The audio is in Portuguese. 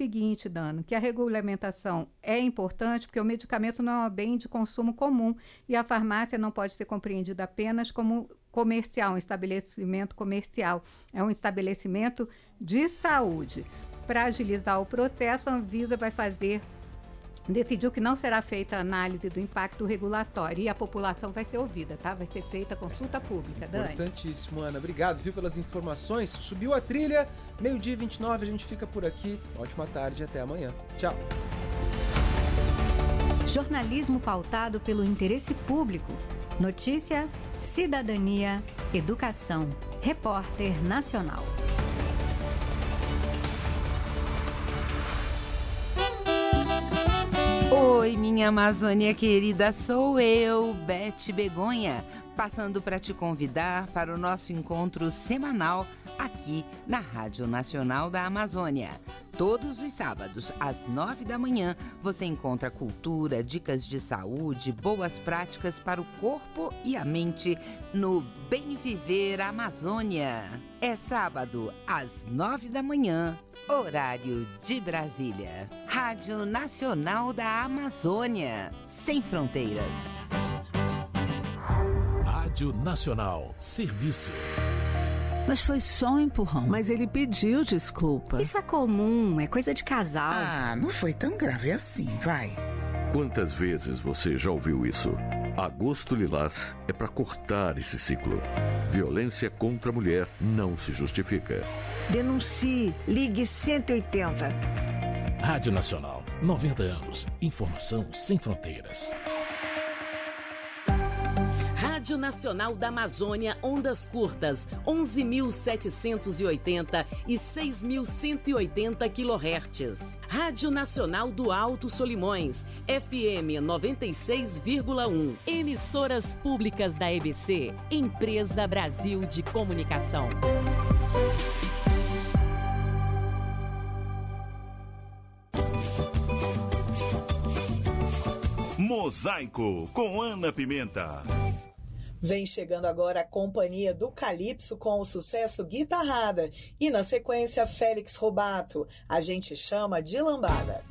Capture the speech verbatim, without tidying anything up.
seguinte, Dana, que a regulamentação é importante porque o medicamento não é um bem de consumo comum e a farmácia não pode ser compreendida apenas como comercial, um estabelecimento comercial. É um estabelecimento de saúde. Para agilizar o processo, a Anvisa vai fazer... decidiu que não será feita a análise do impacto regulatório e a população vai ser ouvida, tá? Vai ser feita consulta pública, Dani. Importantíssimo, Ana. Obrigado, viu, pelas informações. Subiu a trilha, meio-dia e vinte e nove, a gente fica por aqui. Ótima tarde e até amanhã. Tchau. Jornalismo pautado pelo interesse público. Notícia, cidadania, educação. Repórter Nacional. Oi, minha Amazônia querida, sou eu, Beth Begonha, passando para te convidar para o nosso encontro semanal aqui na Rádio Nacional da Amazônia. Todos os sábados, às nove da manhã, você encontra cultura, dicas de saúde, boas práticas para o corpo e a mente no Bem Viver Amazônia. É sábado, às nove da manhã, horário de Brasília. Rádio Nacional da Amazônia, sem fronteiras. Rádio Nacional, serviço. Mas foi só um empurrão. Mas ele pediu desculpa. Isso é comum, é coisa de casal. Ah, não foi tão grave assim, vai. Quantas vezes você já ouviu isso? Agosto Lilás é para cortar esse ciclo. Violência contra a mulher não se justifica. Denuncie. Ligue cento e oitenta. Rádio Nacional, noventa anos. Informação sem fronteiras. Rádio Nacional da Amazônia, ondas curtas, onze mil setecentos e oitenta e seis mil cento e oitenta quilohertz. Rádio Nacional do Alto Solimões, F M noventa e seis vírgula um. Emissoras públicas da E B C, Empresa Brasil de Comunicação. Mosaico, com Ana Pimenta. Vem chegando agora a Companhia do Calypso com o sucesso Guitarrada. E na sequência, Félix Robato. A gente chama de lambada.